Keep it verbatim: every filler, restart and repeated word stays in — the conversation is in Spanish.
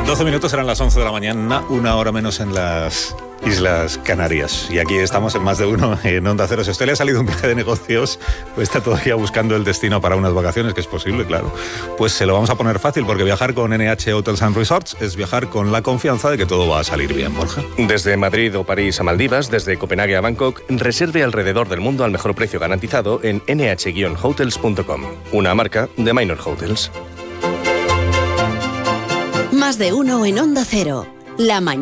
doce minutos, eran las once de la mañana, una hora menos en las Islas Canarias. Y aquí estamos en Más de Uno en Onda Cero. Si a usted le ha salido un viaje de negocios, pues está todavía buscando el destino para unas vacaciones, que es posible, claro. Pues se lo vamos a poner fácil, porque viajar con N H Hotels and Resorts es viajar con la confianza de que todo va a salir bien, Borja. Desde Madrid o París a Maldivas, desde Copenhague a Bangkok, reserve alrededor del mundo al mejor precio garantizado en ene hache guion hotels punto com, una marca de Minor Hotels. Más de Uno en Onda Cero. La mañana.